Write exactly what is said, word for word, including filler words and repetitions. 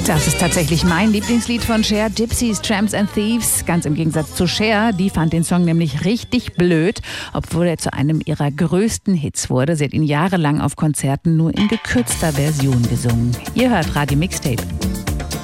Das ist tatsächlich mein Lieblingslied von Cher, Gypsies, Tramps and Thieves. Ganz im Gegensatz zu Cher, die fand den Song nämlich richtig blöd, obwohl er zu einem ihrer größten Hits wurde. Sie hat ihn jahrelang auf Konzerten nur in gekürzter Version gesungen. Ihr hört Radio Mixtape.